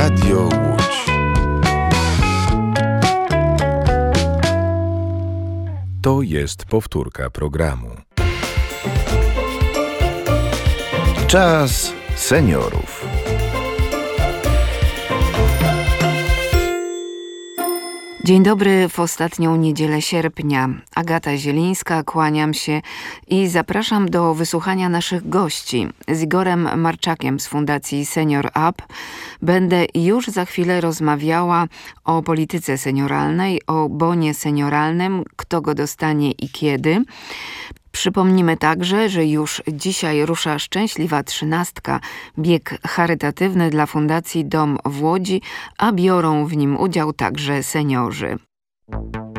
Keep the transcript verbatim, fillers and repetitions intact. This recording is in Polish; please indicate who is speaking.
Speaker 1: Radio Łódź. To jest powtórka programu. Czas seniorów.
Speaker 2: Dzień dobry w ostatnią niedzielę sierpnia. Agata Zielińska, kłaniam się i zapraszam do wysłuchania naszych gości. Z Igorem Marczakiem z Fundacji Senior Up będę już za chwilę rozmawiała o polityce senioralnej, o bonie senioralnym, kto go dostanie i kiedy. Przypomnimy także, że już dzisiaj rusza Szczęśliwa Trzynastka, bieg charytatywny dla Fundacji Dom w Łodzi, a biorą w nim udział także seniorzy.